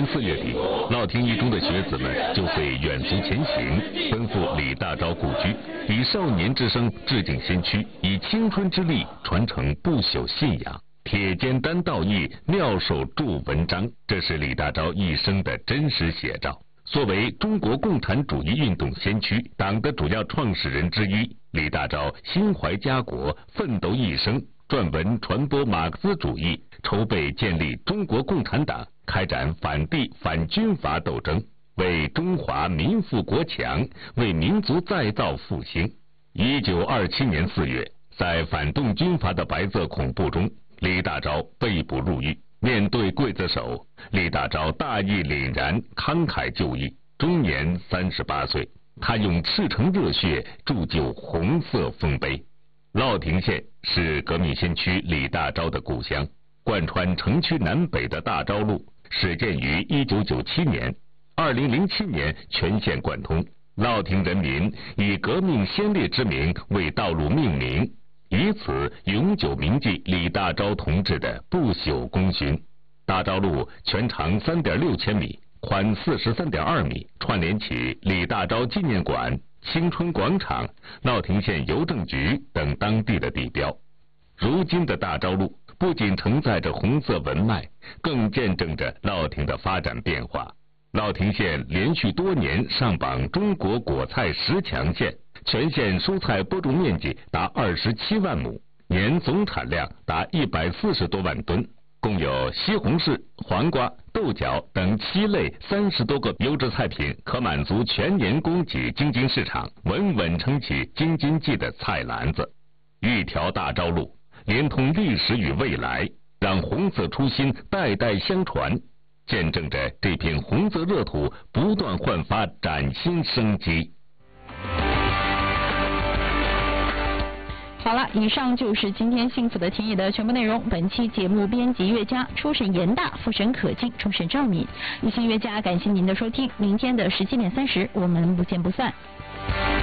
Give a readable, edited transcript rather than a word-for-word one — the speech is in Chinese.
年4月底，乐亭一中的学子们就会远足前行，奔赴李大钊故居，以少年之声致敬先驱，以青春之力传承不朽信仰。铁肩担道义，妙手著文章，这是李大钊一生的真实写照。作为中国共产主义运动先驱、党的主要创始人之一，李大钊心怀家国，奋斗一生，撰文传播马克思主义，筹备建立中国共产党，开展反帝反军阀斗争，为中华民富国强，为民族再造复兴。1927年4月，在反动军阀的白色恐怖中，李大钊被捕入狱。面对刽子手，李大钊大义凛然，慷慨就义，终年38岁。他用赤诚热血铸就红色丰碑。乐亭县是革命先驱李大钊的故乡，贯穿城区南北的大钊路始建于1997年，2007年全线贯通。乐亭人民以革命先烈之名为道路命名，以此永久铭记李大钊同志的不朽功勋。大钊路全长3.6千米，宽43.2米，串联起李大钊纪念馆、青春广场、乐亭县邮政局等当地的地标。如今的大钊路不仅承载着红色文脉，更见证着乐亭的发展变化。乐亭县连续多年上榜中国果菜10强县，全县蔬菜播种面积达27万亩，年总产量达140多万吨，共有西红柿、黄瓜、豆角等7类30多个优质菜品，可满足全年供给京津市场，稳稳撑起京津冀的菜篮子。一条大钊路连通历史与未来，让红色初心代代相传，见证着这片红色热土不断焕发崭新生机。 好了，以上就是今天幸福的田野的全部内容。本期节目编辑岳佳，初审严大，复审可敬，终审赵敏。一心岳佳，感谢您的收听。明天的17点30，我们不见不散。